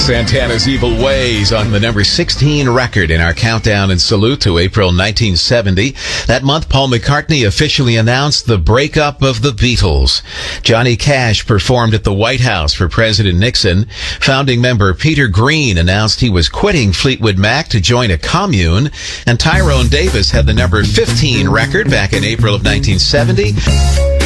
Santana's Evil Ways on the number 16 record in our countdown and salute to April 1970. That month, Paul McCartney officially announced the breakup of the Beatles. Johnny Cash performed at the White House for President Nixon. Founding member Peter Green announced he was quitting Fleetwood Mac to join a commune. And Tyrone Davis had the number 15 record back in April of 1970.